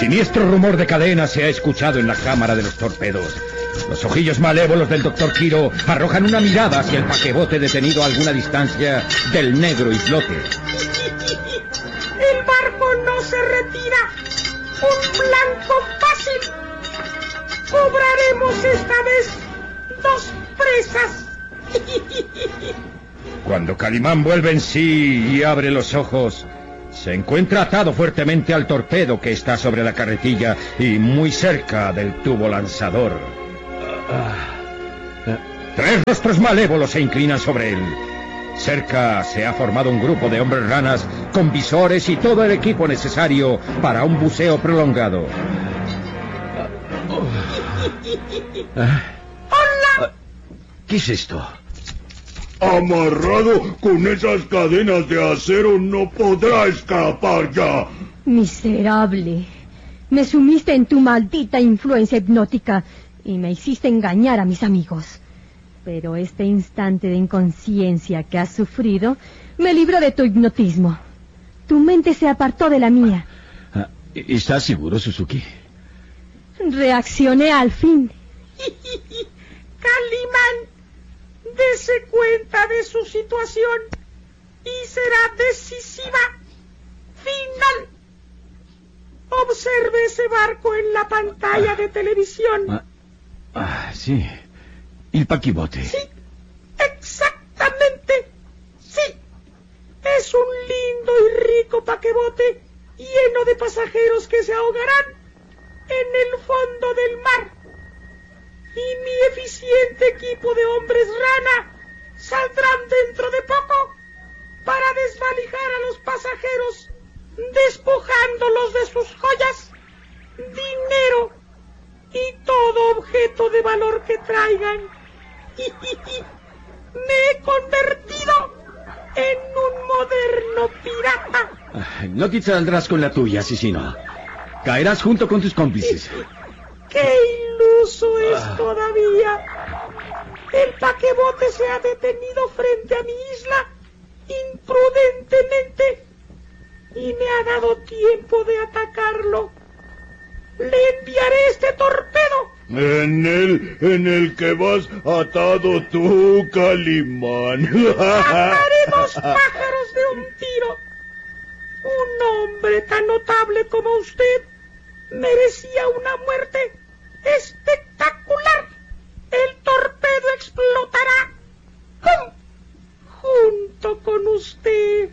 Siniestro rumor de cadena se ha escuchado en la cámara de los torpedos. Los ojillos malévolos del Dr. Quiro arrojan una mirada hacia el paquebote detenido a alguna distancia del negro islote. El barco no se retira. Un blanco fácil. Cobraremos esta vez 2 presas. Cuando Calimán vuelve en sí y abre los ojos, se encuentra atado fuertemente al torpedo que está sobre la carretilla y muy cerca del tubo lanzador. 3 rostros malévolos se inclinan sobre él. Cerca se ha formado un grupo de hombres ranas con visores y todo el equipo necesario para un buceo prolongado. ¡Hola! ¿Qué es esto? Amarrado con esas cadenas de acero no podrá escapar ya. Miserable. Me sumiste en tu maldita influencia hipnótica y me hiciste engañar a mis amigos. Pero este instante de inconsciencia que has sufrido me libró de tu hipnotismo. Tu mente se apartó de la mía. ¿Estás seguro, Suzuki? Reaccioné al fin. Calimán, dése cuenta de su situación y será decisiva. Final. Observe ese barco en la pantalla de televisión. Sí. El paquebote. Sí, exactamente. Sí. Es un lindo y rico paquebote lleno de pasajeros que se ahogarán en el fondo del mar. Y mi eficiente equipo de hombres rana saldrán dentro de poco para desvalijar a los pasajeros, despojándolos de sus joyas, dinero y todo objeto de valor que traigan. Me he convertido en un moderno pirata. No te saldrás con la tuya, asesino. Caerás junto con tus cómplices. ¡Qué iluso es todavía! El paquebote se ha detenido frente a mi isla imprudentemente y me ha dado tiempo de atacarlo. Le enviaré este torpedo. En el que vas atado tú, Calimán. Mataremos pájaros de un tiro. Un hombre tan notable como usted merecía una muerte espectacular. El torpedo explotará. ¡Pum! Junto con usted.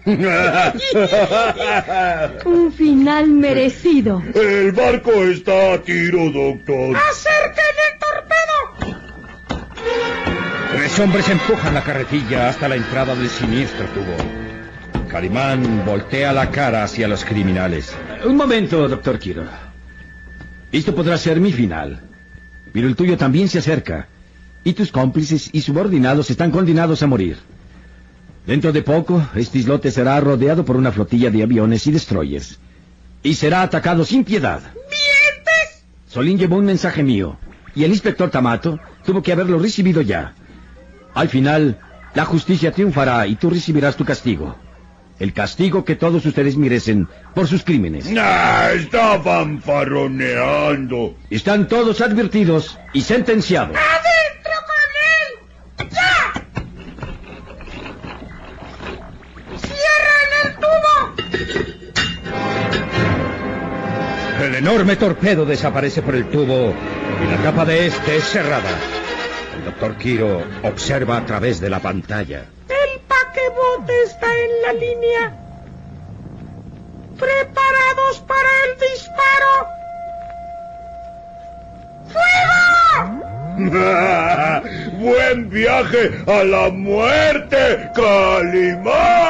Un final merecido. El barco está a tiro, doctor. ¡Acerquen el torpedo! 3 hombres empujan la carretilla hasta la entrada del siniestro tubo. Calimán voltea la cara hacia los criminales. Un momento, Dr. Quiro. Esto podrá ser mi final, pero el tuyo también se acerca, y tus cómplices y subordinados están condenados a morir. Dentro de poco, este islote será rodeado por una flotilla de aviones y destroyers, y será atacado sin piedad. ¡Mientes! Solín llevó un mensaje mío, y el inspector Tamato tuvo que haberlo recibido ya. Al final, la justicia triunfará y tú recibirás tu castigo. El castigo que todos ustedes merecen por sus crímenes. Está fanfarroneando. Están todos advertidos y sentenciados. ¡Adentro con él! ¡Ya! ¡Cierren el tubo! El enorme torpedo desaparece por el tubo y la tapa de este es cerrada. El Dr. Quiro observa a través de la pantalla. El paquebote está en la línea. ¡Preparados para el disparo! ¡Fuego! ¡Buen viaje a la muerte, Calimán!